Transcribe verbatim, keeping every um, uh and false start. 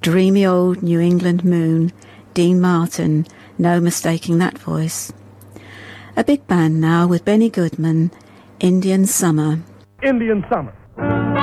dreamy old New England moon, Dean Martin, no mistaking that voice. A big band now with Benny Goodman, Indian Summer. Indian Summer.